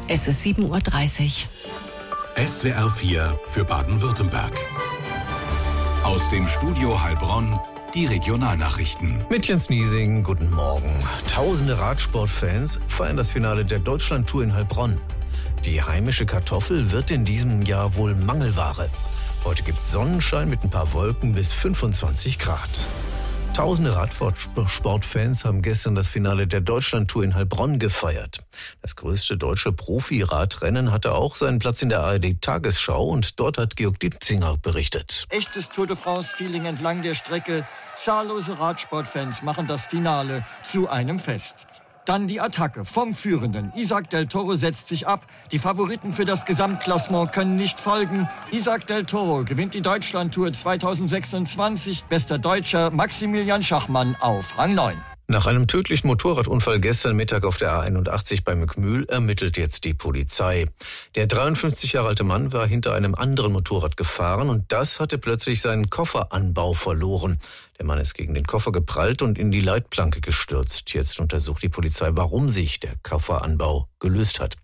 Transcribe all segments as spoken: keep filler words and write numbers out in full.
Es ist sieben Uhr dreißig. S W R vier für Baden-Württemberg. Aus dem Studio Heilbronn die Regionalnachrichten. Mit Jens Niesing, guten Morgen. Tausende Radsportfans feiern das Finale der Deutschlandtour in Heilbronn. Die heimische Kartoffel wird in diesem Jahr wohl Mangelware. Heute gibt es Sonnenschein mit ein paar Wolken bis fünfundzwanzig Grad. Tausende Radsportfans haben gestern das Finale der Deutschlandtour in Heilbronn gefeiert. Das größte deutsche Profi-Radrennen hatte auch seinen Platz in der A R D-Tagesschau und dort hat Georg Dietzinger berichtet. Echtes Tour de France-Feeling entlang der Strecke. Zahllose Radsportfans machen das Finale zu einem Fest. Dann die Attacke vom Führenden. Isaac Del Toro setzt sich ab. Die Favoriten für das Gesamtklassement können nicht folgen. Isaac Del Toro gewinnt die Deutschlandtour zweitausendsechsundzwanzig. Bester Deutscher Maximilian Schachmann auf Rang neun. Nach einem tödlichen Motorradunfall gestern Mittag auf der A einundachtzig bei Mückmühl ermittelt jetzt die Polizei. Der dreiundfünfzig Jahre alte Mann war hinter einem anderen Motorrad gefahren und das hatte plötzlich seinen Kofferanbau verloren. Der Mann ist gegen den Koffer geprallt und in die Leitplanke gestürzt. Jetzt untersucht die Polizei, warum sich der Kofferanbau gelöst hat.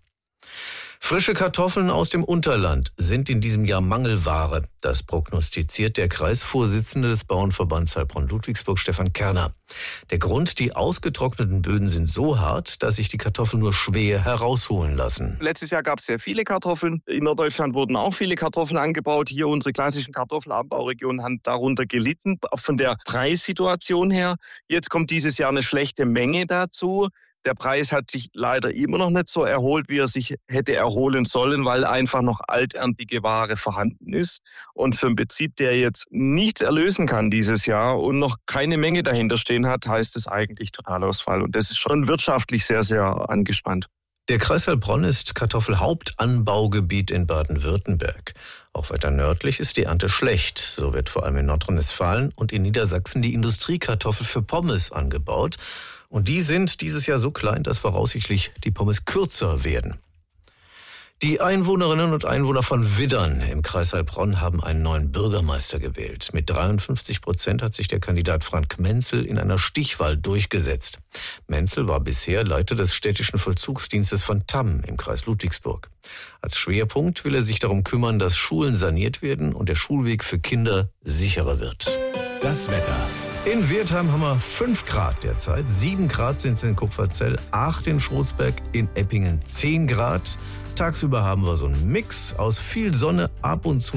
Frische Kartoffeln aus dem Unterland sind in diesem Jahr Mangelware. Das prognostiziert der Kreisvorsitzende des Bauernverbands Heilbronn-Ludwigsburg, Stefan Kerner. Der Grund, die ausgetrockneten Böden sind so hart, dass sich die Kartoffeln nur schwer herausholen lassen. Letztes Jahr gab es sehr viele Kartoffeln. In Norddeutschland wurden auch viele Kartoffeln angebaut. Hier unsere klassischen Kartoffelanbauregionen haben darunter gelitten, auch von der Preissituation her. Jetzt kommt dieses Jahr eine schlechte Menge dazu. Der Preis hat sich leider immer noch nicht so erholt, wie er sich hätte erholen sollen, weil einfach noch alterntige Ware vorhanden ist. Und für einen Betrieb, der jetzt nichts erlösen kann dieses Jahr und noch keine Menge dahinter stehen hat, heißt es eigentlich Totalausfall. Und das ist schon wirtschaftlich sehr, sehr angespannt. Der Kreis Heilbronn ist Kartoffelhauptanbaugebiet in Baden-Württemberg. Auch weiter nördlich ist die Ernte schlecht. So wird vor allem in Nordrhein-Westfalen und in Niedersachsen die Industriekartoffel für Pommes angebaut. Und die sind dieses Jahr so klein, dass voraussichtlich die Pommes kürzer werden. Die Einwohnerinnen und Einwohner von Widdern im Kreis Heilbronn haben einen neuen Bürgermeister gewählt. Mit dreiundfünfzig Prozent hat sich der Kandidat Frank Menzel in einer Stichwahl durchgesetzt. Menzel war bisher Leiter des städtischen Vollzugsdienstes von Tamm im Kreis Ludwigsburg. Als Schwerpunkt will er sich darum kümmern, dass Schulen saniert werden und der Schulweg für Kinder sicherer wird. Das Wetter. In Wertheim haben wir fünf Grad derzeit, sieben Grad sind es in Kupferzell, acht in Schroßberg, in Eppingen zehn Grad. Tagsüber haben wir so einen Mix aus viel Sonne, ab und zu